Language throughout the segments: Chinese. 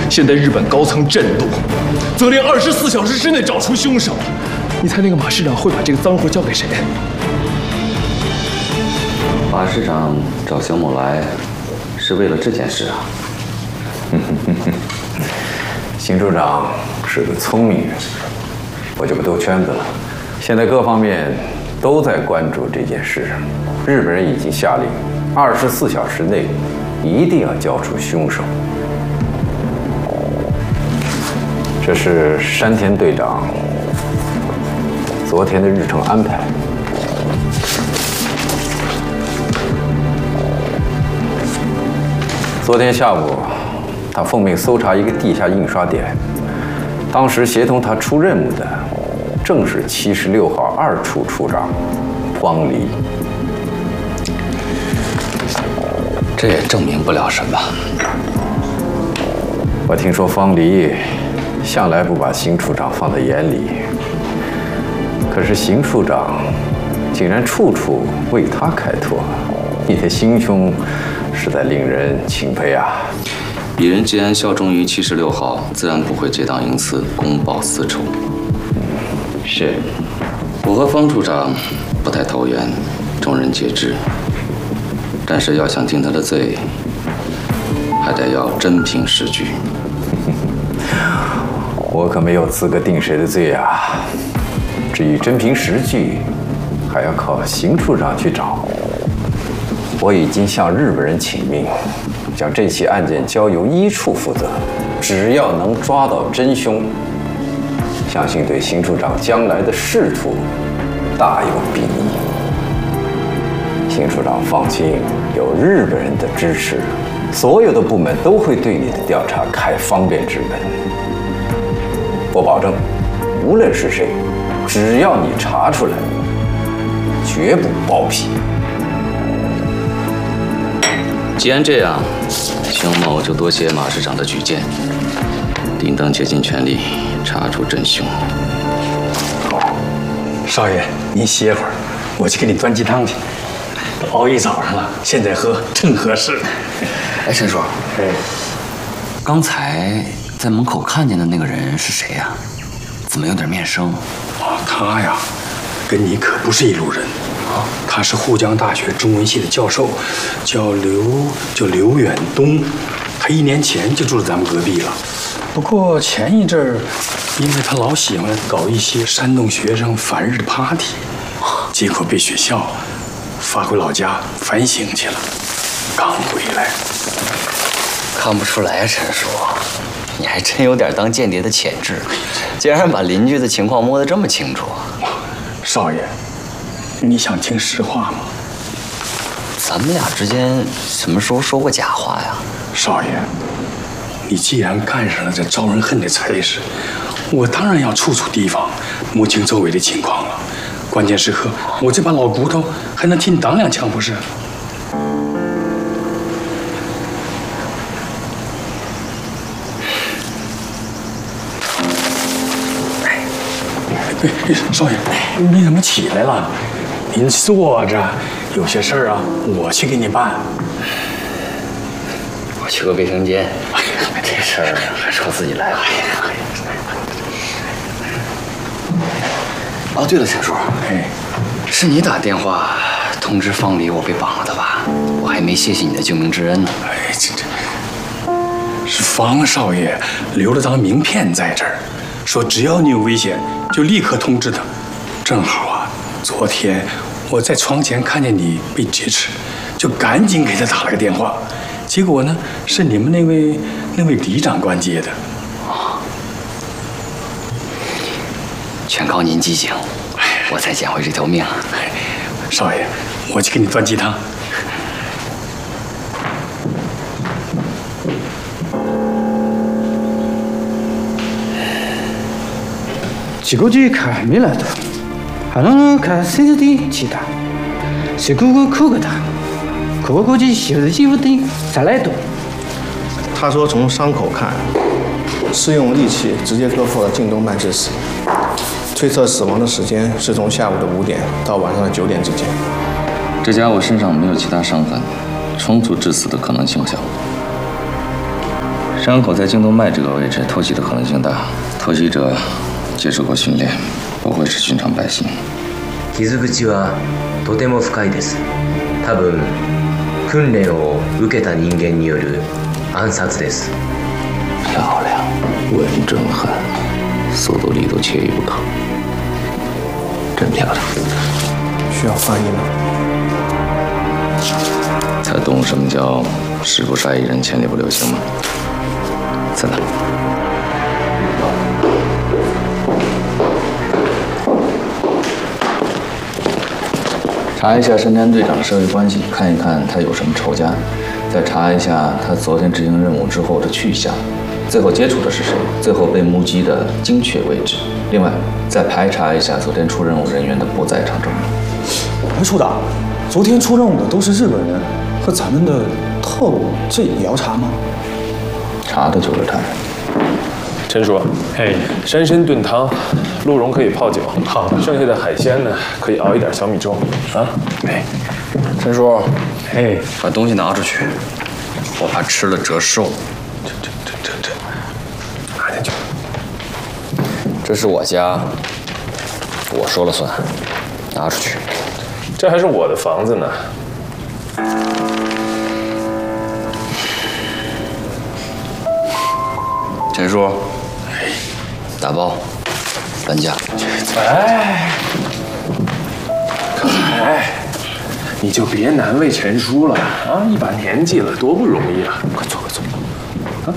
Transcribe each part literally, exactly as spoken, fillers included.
现在日本高层震怒，责令二十四小时之内找出凶手。你猜那个马市长会把这个脏活交给谁？ 马市长找小某来，是为了这件事啊。 邢处长是个聪明人，我就不兜圈子了。现在各方面都在关注这件事，日本人已经下令，二十四小时内一定要交出凶手。这是山田队长昨天的日程安排。昨天下午，他奉命搜查一个地下印刷点，当时协同他出任务的正是七十六号二处处长方离。 这也证明不了什么。 我听说方离向来不把邢处长放在眼里，可是邢处长竟然处处为他开脱，你的心胸实在令人钦佩啊！ 鄙人既然效忠于七十六号，自然不会结党营私、公报私仇。 是， 我和方处长不太投缘，众人皆知。但是要想定他的罪，还得要真凭实据。 我可没有资格定谁的罪啊！至于真凭实据，还要靠邢处长去找。我已经向日本人请命，将这起案件交由一处负责。只要能抓到真凶，相信对邢处长将来的仕途大有裨益。邢处长放心，有日本人的支持，所有的部门都会对你的调查开方便之门。我保证，无论是谁，只要你查出来，绝不包庇。 既然这样，熊某就多谢马市长的举荐，定当竭尽全力查出真凶。 少爷，您歇会儿，我去给你端鸡汤去。都熬一早上了，现在喝正合适。 哎，陈叔， 哎， 刚才在门口看见的那个人是谁呀？怎么有点面生？ 啊，他呀，跟你可不是一路人。啊，他是沪江大学中文系的教授，叫刘叫刘远东。他一年前就住在咱们隔壁了。不过前一阵儿，因为他老喜欢搞一些煽动学生反日的 party， 结果被学校发回老家反省去了，刚回来。 看不出来，陈叔，你还真有点当间谍的潜质，竟然把邻居的情况摸得这么清楚。 少爷，你想听实话吗？ 咱们俩之间什么时候说过假话呀？ 少爷，你既然干上了这招人恨的差事，我当然要处处提防，摸清周围的情况了。关键时刻，我这把老骨头还能替你挡两枪，不是？哎，少爷，你怎么起来了？您坐着，有些事儿啊，我去给你办。 我去个卫生间。哎呀，这事儿还是我自己来吧。哦，对了，陈叔， 哎， 是你打电话通知方离我被绑了的吧？我还没谢谢你的救命之恩呢。 哎，这这是方少爷留了张名片在这儿，说只要你有危险，就立刻通知他。正好啊，昨天我在床前看见你被劫持，就赶紧给他打了个电话。结果呢，是你们那位那位李长官接的。 全靠您机警，我才捡回这条命。 少爷，我去给你端鸡汤。 지고지 카밀라다 하나는 카 센스디 치다 시구구 쿠거다 그거고지 시르지부디 살라이도。 他说从伤口看，是用利器直接割破了颈动脉致死，推测死亡的时间是从下午的五点到晚上的九点之间。 这家伙身上没有其他伤痕，冲突致死的可能性小。 伤口在颈动脉这个位置，透析的可能性大。透析者接受过训练，不会是寻常百姓。 傷口はとても深いです。多分訓練を受けた人間による暗殺です。 漂亮，稳准狠，速度力度缺一不可，真漂亮。 需要翻译吗？ 他懂什么叫士不杀一人，千里不留行吗？在哪？查一下山田队长的社会关系，看一看他有什么仇家，再查一下他昨天执行任务之后的去向，最后接触的是谁，最后被目击的精确位置。另外，再排查一下昨天出任务人员的不在场证明。 哎，处长，昨天出任务的都是日本人和咱们的特务，这也要查吗？ 查的就是他们。 陈叔，哎，山参炖汤，鹿茸可以泡酒，好，剩下的海鲜呢，可以熬一点小米粥啊。哎， 陈叔， 哎， 把东西拿出去，我怕吃了折寿。 这这这这这，拿进去。 这是我家，我说了算，拿出去。 这还是我的房子呢。 陈叔，打包，搬家。 哎，哎，你就别难为陈叔了啊！一把年纪了，多不容易啊！快坐，快坐。啊。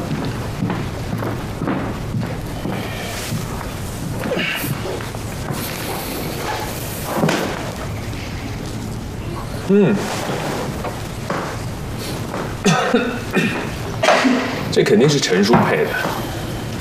嗯。这肯定是陈叔配的。